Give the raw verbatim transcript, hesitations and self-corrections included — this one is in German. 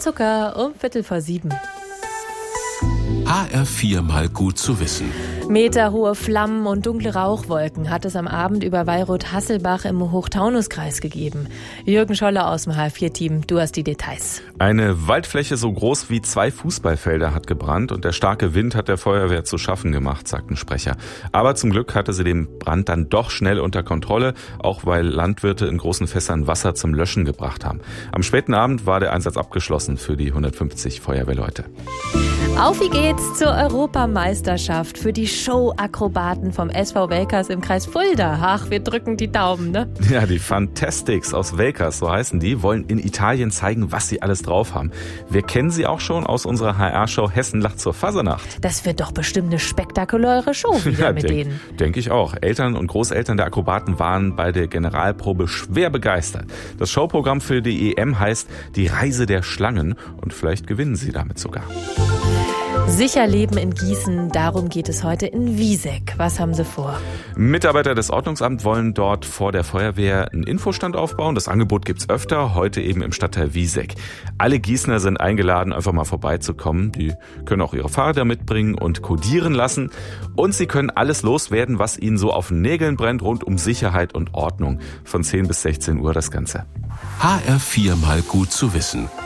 Zucker um Viertel vor sieben. H R vier mal gut zu wissen. Meterhohe Flammen und dunkle Rauchwolken hat es am Abend über Weilroth-Hasselbach im Hochtaunuskreis gegeben. Jürgen Scholle aus dem H R vier Team, du hast die Details. Eine Waldfläche so groß wie zwei Fußballfelder hat gebrannt und der starke Wind hat der Feuerwehr zu schaffen gemacht, sagt ein Sprecher. Aber zum Glück hatte sie den Brand dann doch schnell unter Kontrolle, auch weil Landwirte in großen Fässern Wasser zum Löschen gebracht haben. Am späten Abend war der Einsatz abgeschlossen für die hundertfünfzig Feuerwehrleute. Auf wie geht's zur Europameisterschaft für die Show-Akrobaten vom S V Welkers im Kreis Fulda. Ach, wir drücken die Daumen, ne? Ja, die Fantastics aus Welkers, so heißen die, wollen in Italien zeigen, was sie alles drauf haben. Wir kennen sie auch schon aus unserer H R-Show Hessen lacht zur Fasernacht. Das wird doch bestimmt eine spektakuläre Show wieder ja, mit denk, denen. Denke ich auch. Eltern und Großeltern der Akrobaten waren bei der Generalprobe schwer begeistert. Das Showprogramm für die E M heißt Die Reise der Schlangen und vielleicht gewinnen sie damit sogar. Sicher leben in Gießen, darum geht es heute in Wieseck. Was haben Sie vor? Mitarbeiter des Ordnungsamts wollen dort vor der Feuerwehr einen Infostand aufbauen. Das Angebot gibt's öfter, heute eben im Stadtteil Wieseck. Alle Gießener sind eingeladen, einfach mal vorbeizukommen. Die können auch ihre Fahrräder mitbringen und kodieren lassen. Und sie können alles loswerden, was ihnen so auf den Nägeln brennt, rund um Sicherheit und Ordnung. Von zehn bis sechzehn Uhr das Ganze. H R vier mal gut zu wissen.